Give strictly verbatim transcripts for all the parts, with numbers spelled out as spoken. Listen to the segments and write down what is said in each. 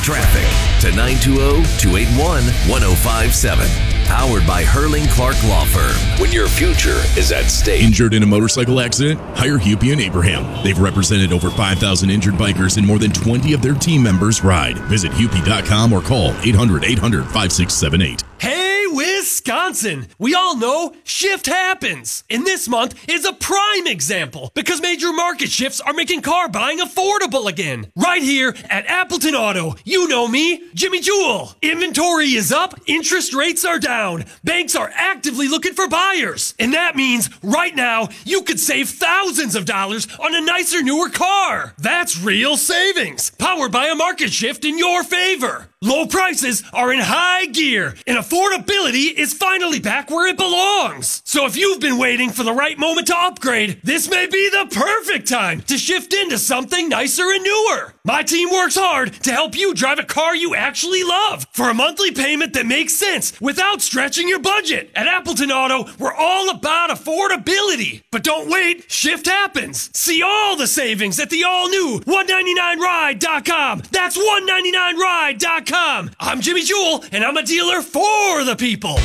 Traffic to nine two zero, two eight one, one zero five seven. Powered by Hurling Clark Law Firm. When your future is at stake. Injured in a motorcycle accident? Hire Hupie and Abraham. They've represented over five thousand injured bikers and more than twenty of their team members ride. Visit Hupie dot com or call eight hundred, eight hundred, five six seven eight. Hey, Wisconsin! We all know shift happens. And this month is a prime example because major market shifts are making car buying affordable again. Right here at Appleton Auto. You know me, Jimmy Jewell. Inventory is up, interest rates are down. Banks are actively looking for buyers. And that means right now you could save thousands of dollars on a nicer, newer car. That's real savings. Powered by a market shift in your favor. Low prices are in high gear, and affordability is finally back where it belongs. So if you've been waiting for the right moment to upgrade, this may be the perfect time to shift into something nicer and newer. My team works hard to help you drive a car you actually love for a monthly payment that makes sense without stretching your budget. At Appleton Auto, we're all about affordability. But don't wait, shift happens. See all the savings at the all-new one ninety-nine ride dot com. That's one ninety-nine ride dot com. I'm Jimmy Jewell, and I'm a dealer for the people.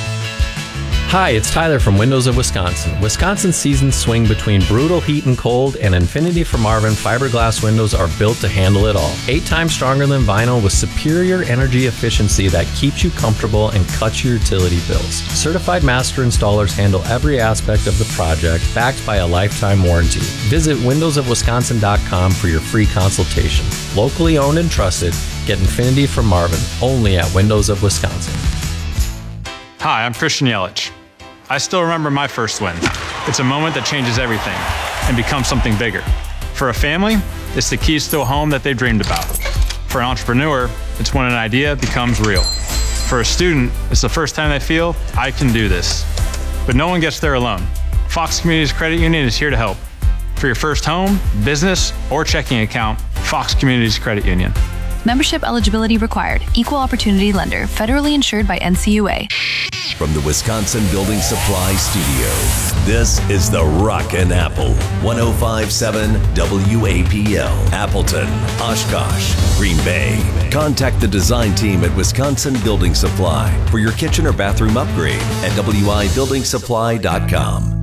Hi, it's Tyler from Windows of Wisconsin. Wisconsin's seasons swing between brutal heat and cold, and Infinity from Marvin fiberglass windows are built to handle it all. Eight times stronger than vinyl with superior energy efficiency that keeps you comfortable and cuts your utility bills. Certified master installers handle every aspect of the project, backed by a lifetime warranty. Visit windows of wisconsin dot com for your free consultation. Locally owned and trusted, get Infinity from Marvin, only at Windows of Wisconsin. Hi, I'm Christian Yelich. I still remember my first win. It's a moment that changes everything and becomes something bigger. For a family, it's the keys to a home that they dreamed about. For an entrepreneur, it's when an idea becomes real. For a student, it's the first time they feel, I can do this. But no one gets there alone. Fox Communities Credit Union is here to help. For your first home, business, or checking account, Fox Communities Credit Union. Membership eligibility required. Equal opportunity lender. Federally insured by N C U A. From the Wisconsin Building Supply Studio, this is the Rockin' Apple. one oh five point seven W A P L. Appleton, Oshkosh, Green Bay. Contact the design team at Wisconsin Building Supply for your kitchen or bathroom upgrade at W I building supply dot com.